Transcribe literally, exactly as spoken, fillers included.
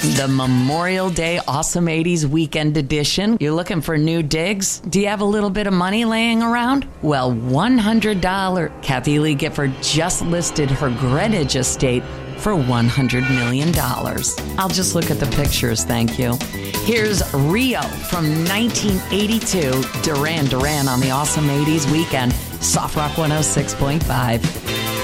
The Memorial Day Awesome eighties Weekend Edition. You're looking for new digs? Do you have a little bit of money laying around? Well, one hundred dollars. Kathy Lee Gifford just listed her Greenwich estate for one hundred million dollars. I'll just look at the pictures, thank you. Here's Rio from nineteen eighty-two. Duran Duran on the Awesome eighties Weekend. Soft Rock one oh six point five.